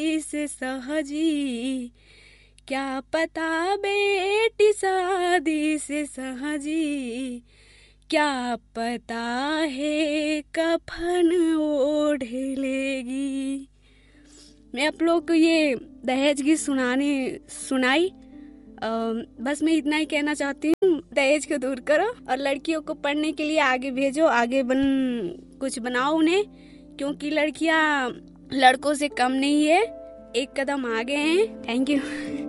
से सहजी, क्या पता बेटी शादी से सहजी, क्या पता है कफन ओढ़ लेगी। मैं आप लोग को ये दहेज की सुनाई। बस मैं इतना ही कहना चाहती हूँ, दहेज को दूर करो और लड़कियों को पढ़ने के लिए आगे भेजो, आगे कुछ बनाओ उन्हें, क्योंकि लड़कियाँ लड़कों से कम नहीं है, एक कदम आगे हैं। Thank you.